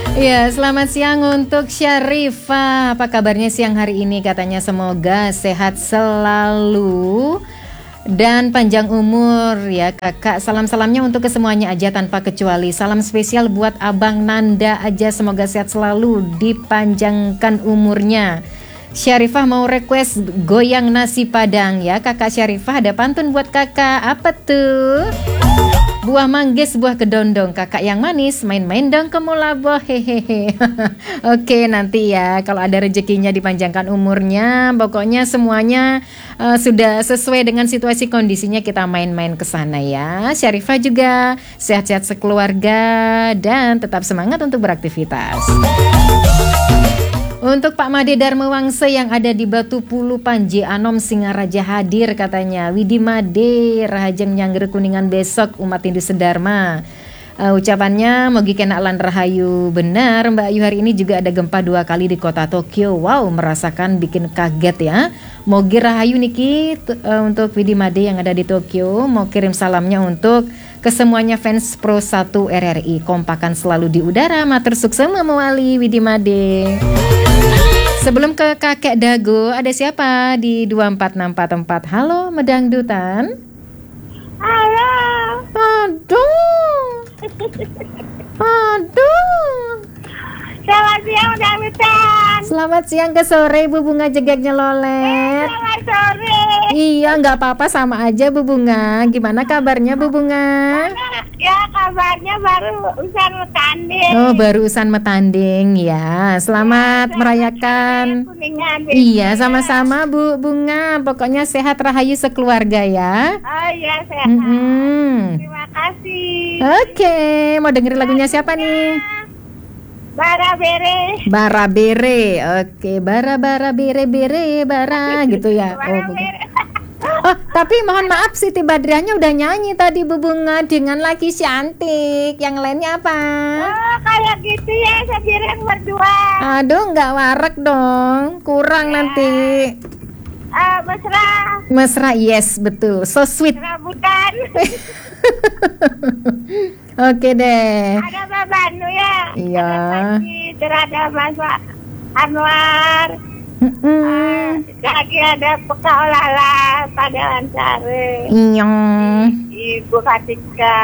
Ya, selamat siang untuk Syarifah. Apa kabarnya siang hari ini? Katanya semoga sehat selalu dan panjang umur ya kakak. Salam-salamnya untuk kesemuanya aja tanpa kecuali. Salam spesial buat Abang Nanda aja. Semoga sehat selalu, dipanjangkan umurnya. Syarifah mau request goyang nasi padang ya. Kakak Syarifah ada pantun buat kakak. Apa tuh? Buah manggis, buah kedondong, kakak yang manis, main-main dong ke Mulabo, hehehe. Oke, nanti ya, kalau ada rezekinya dipanjangkan umurnya, pokoknya semuanya sudah sesuai dengan situasi kondisinya, kita main-main ke sana ya. Syarifah juga sehat-sehat sekeluarga dan tetap semangat untuk beraktivitas. Untuk Pak Made Dharma Wangse yang ada di Batu Pulu Panji Anom Singaraja hadir katanya. Widi Made Rahajeng Nyangger Kuningan besok umat Hindu Sedharma. Ucapannya mogi kena lan rahayu. Benar Mbak Ayu, hari ini juga ada gempa 2 kali di kota Tokyo. Wow, merasakan bikin kaget ya. Mogi rahayu niki untuk Widi Made yang ada di Tokyo. Mau kirim salamnya untuk kesemuanya fans Pro 1 RRI. Kompakan selalu di udara. Matur suksema mewali Widi Made. Sebelum ke kakek Dago, ada siapa di 24644? Halo, Medangdutan. Halo. Aduh. Aduh. Selamat siang, Medangdutan. Selamat siang ke sore, Bu Bunga jegaknya lolet. Selamat sore. Iya, nggak apa-apa, sama aja Bu Bunga. Gimana kabarnya Bu Bunga? Ya, kabarnya baru usan metanding. Oh, baru usan metanding ya. Selamat merayakan. Kuningan, Iya, sama-sama Bu Bunga. Pokoknya sehat rahayu sekeluarga ya. Oh iya, sehat. Terima kasih. Oke, mau dengerin lagunya siapa nih? Bara Bere. Bara Bere. Oke, bara bere bere bara gitu ya. Oh, oh, tapi mohon maaf Siti Badriahnya udah nyanyi tadi Bu Bunga dengan lagi cantik. Yang lainnya apa? Oh, kayak gitu ya, sepiring berdua. Aduh, nggak warak dong. Kurang nanti. Mesra. Mesra, yes, betul. So sweet. Rambutan. Oke deh. Ada Mbak Banu ya. Iya. Ada Mas Anwar. Lagi ada Peka Olala pada Lansare. Iya. Ibu Katika,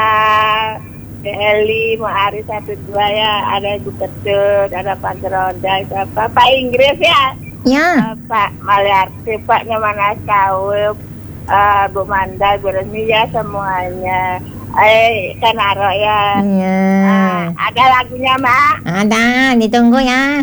Eli, Ma'ari 12 ya. Ada Ibu Ketut, ada Pak Ronda, Pak Inggris ya. Ya. Pak Maliarti, Pak Nyaman Asawub, Bu Manda, Bu Reni ya semuanya. Kanaro ya. Iya. Ada lagunya Mak? Ada, ditunggu ya.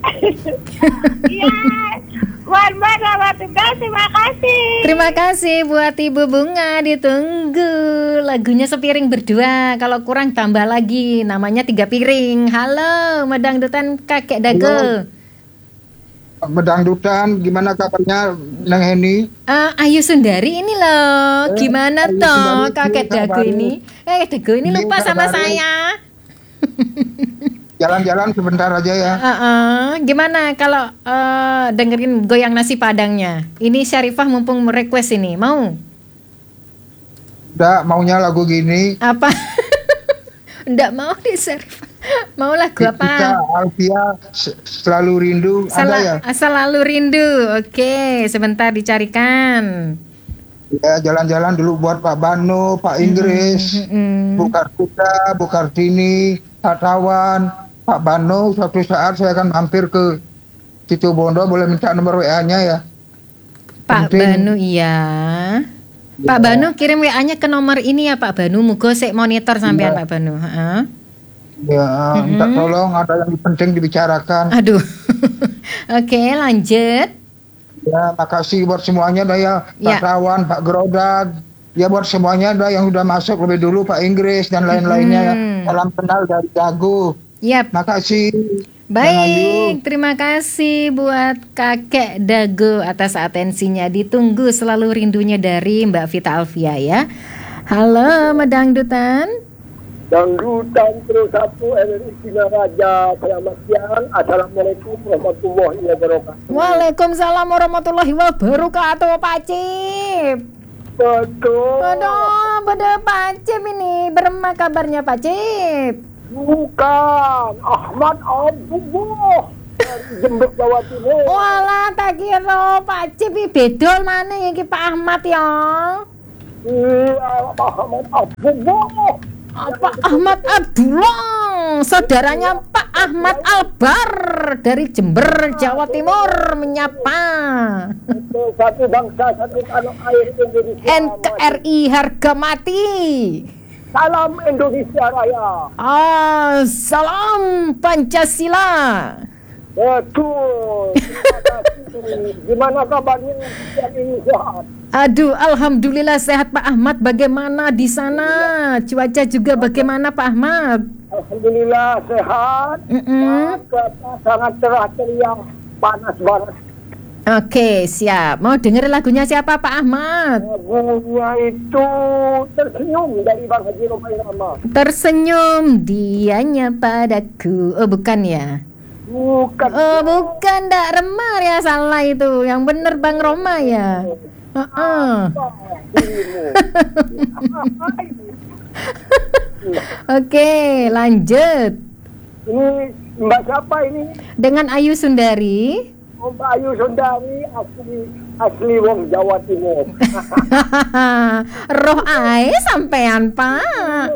Iya. Buat Mbak sama tugas, terima kasih. Terima kasih buat Ibu Bunga, ditunggu. Lagunya sepiring berdua, kalau kurang tambah lagi, namanya 3 piring. Halo, Medangdutan kakek Dago. Medangdutan, gimana kabarnya Nang Heni? Ayu Sundari ini loh, gimana Ayu toh Sundari, kakek Dago ini? Dago ini lupa sama saya. Jalan-jalan sebentar aja ya. Gimana kalau dengerin goyang nasi padangnya? Ini Syarifah mumpung request ini, mau? Udah, maunya lagu gini. Apa? Nggak mau deh Syarifah. Mau lagu apa? Kita Alfia selalu rindu. Ada ya? Selalu rindu. Oke, sebentar dicarikan. Ya, jalan-jalan dulu buat Pak Banu, Pak Inggris, Bu Kartika, Bu Kartini, Pak Tawan, Pak Banu. Suatu saat saya akan mampir ke Situ Bondo, boleh minta nomor WA-nya ya. Pak Banu, iya. Pak Banu kirim WA-nya ke nomor ini ya Pak Banu. Mugo sik monitor sampean Pak Banu. Ya, minta tolong ada yang penting dibicarakan. Aduh. Oke, lanjut. Ya, makasih buat semuanya dah ya, Pak Tawan, Pak Gerodag. Ya buat semuanya dah yang udah masuk lebih dulu, Pak Inggris dan lain-lainnya ya. Salam kenal dari Dago. Yap. Makasih. Baik, terima kasih buat kakek Dago atas atensinya. Ditunggu selalu rindunya dari Mbak Vita Alfia ya. Halo Medangdutan. Dangdutan terus satu RRI Singaraja. Selamat siang. Assalamualaikum warahmatullahi wabarakatuh. Waalaikumsalam warahmatullahi wabarakatuh Pak Cip. Betul. Aduh, Pak Cip ini. Berema kabarnya Pak Cip? Bukan, Ahmad Abdullah dari Jember, Jawa Timur. Walah, tak kira Pak Cip iki bedol maneh iki Pak Ahmad ya. Iya, Pak Ahmad Abdullah. Pak Ahmad Abdullah, saudaranya Pak Ahmad Albar dari Jember, Jawa Timur menyapa. Satu bangsa, satu tanah air Indonesia. NKRI harga mati. Salam Indonesia Raya. Salam Pancasila. Betul. Terima kasih. Gimana kabarnya siang ini, sehat? Aduh, alhamdulillah sehat Pak Ahmad. Bagaimana di sana? Cuaca juga bagaimana Pak Ahmad? Alhamdulillah sehat. Sangat cerah ceria, panas banget. Oke, siap. Mau denger lagunya siapa Pak Ahmad? Lagunya itu Tersenyum dari Bang Haji Romai Rama. Tersenyum dianya padaku. Oh, bukan ya? Bukan. Oh, bukan, ndak Remar ya, salah itu. Yang bener Bang Roma ya. Oke, lanjut. Ini Mbak siapa ini? Dengan Ayu Sundari. Mbak Ayu Sundari, asli wong Jawa Timur. Roh ae sampean Pak.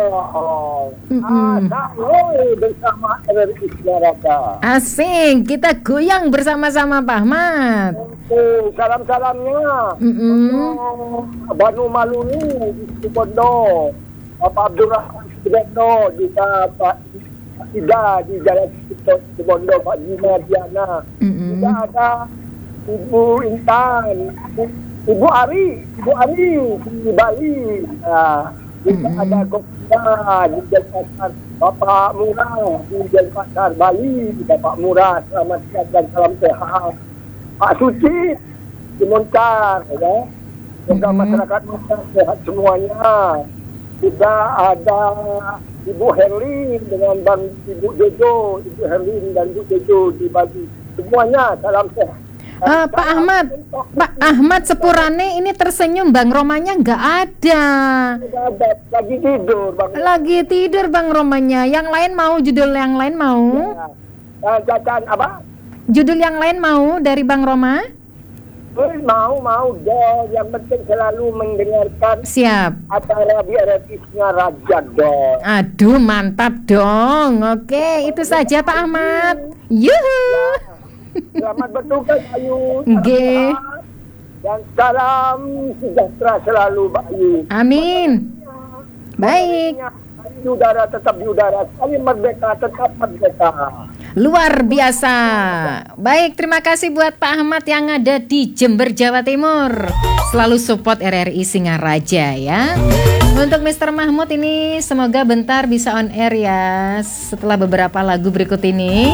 Bersama RRI Siarata. Asik, kita goyang bersama-sama Pak Ahmad. Salam-salamnya Banu Maluni di Bondo, Bapak Abdurrahman Sudono, juga Pak Ida di Jalan di Bondo, Pak Jima Diana, juga ada Ibu Intan, Ibu Ari di Bali, juga ada Gopina di Denpasar, Bapak Murah di Denpasar Bali, Bapak Murah, selamat siang dan salam sehat. Pak Suci di Montar, ya. Semoga masyarakat Montar sehat semuanya. Juga ada Ibu Herlin dengan Bang Ibu Jojo, Ibu Herlin dan Ibu Jojo di Bali. Semuanya salam sehat. Pak Ahmad sepurane ini tersenyum Bang Romanya nggak ada. Lagi tidur Bang. Lagi tidur Bang Romanya. Yang lain mau judul yang lain mau? Ya. Jajan apa? Judul yang lain mau dari Bang Roma? Mau dong. Yang penting selalu mendengarkan. Siap. Acara di RRI-nya Raja dong. Aduh, mantap dong. Oke, itu saja Pak Ahmad. Yuhu. Selamat bertugas Ayu. Nggih. Dan salam sejahtera selalu Mbak Ayu. Amin. Baik. Di udara tetap di udara. Kami merdeka tetap merdeka. Luar biasa. Baik, terima kasih buat Pak Ahmad yang ada di Jember, Jawa Timur. Selalu support RRI Singaraja ya. Untuk Mr. Mahmud ini semoga bentar bisa on air ya setelah beberapa lagu berikut ini.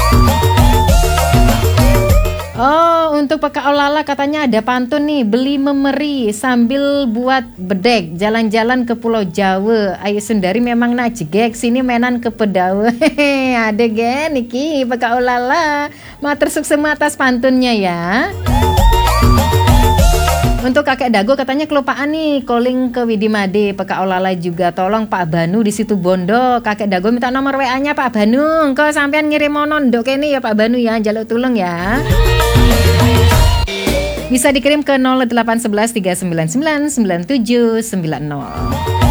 Oh, untuk Pak Olala katanya ada pantun nih, beli memeri sambil buat bedek, jalan-jalan ke Pulau Jawa. Ayu Sundari memang najegek, sini menan ke Pedawe. Ada gen niki Pak Olala. Matur sukses atas pantunnya ya. Untuk Kakek Dago katanya kelupaan nih calling ke Widimade. Pak Olala juga tolong Pak Banu di situ Bondo. Kakek Dago minta nomor WA-nya Pak Banu. Engko sampean ngirim monondok ini ya Pak Banu ya, jaluk tulung ya. Bisa dikirim ke 0811 399 9790.